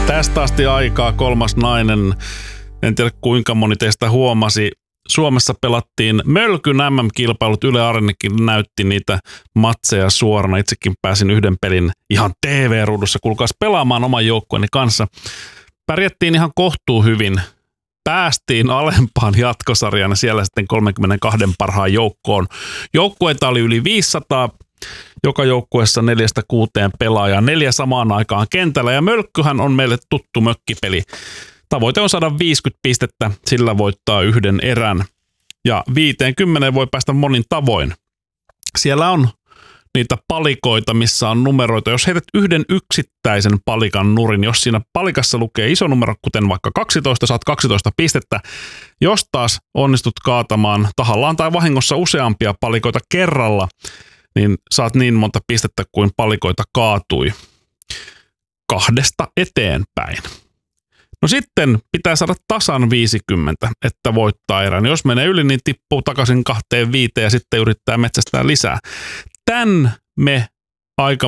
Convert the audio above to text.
Tästä asti aikaa kolmas nainen. En tiedä kuinka moni teistä huomasi. Suomessa pelattiin Mölkyn MM-kilpailut. Yle Areenakin näytti niitä matseja suorana. Itsekin pääsin yhden pelin ihan TV-ruudussa kuulkaas pelaamaan oman joukkueeni kanssa. Pärjättiin ihan kohtuu hyvin. Päästiin alempaan jatkosarjaan ja siellä sitten 32 parhaan joukkoon. Joukkueita oli yli 500. Joka joukkueessa 4-6 pelaajaa, 4 samaan aikaan kentällä. Ja Mölkkyhän on meille tuttu mökkipeli. Tavoite on saada 50 pistettä, sillä voittaa yhden erän. Ja 50 voi päästä monin tavoin. Siellä on niitä palikoita, missä on numeroita. Jos heität yhden yksittäisen palikan nurin, jos siinä palikassa lukee iso numero, kuten vaikka 12, saat 12 pistettä. Jos taas onnistut kaatamaan tahallaan tai vahingossa useampia palikoita kerralla, niin saat niin monta pistettä kuin palikoita kaatui 2 eteenpäin. No sitten pitää saada tasan 50, että voittaa erän. Jos menee yli, niin tippuu takaisin 2-5 ja sitten yrittää metsästää lisää. Tän me aika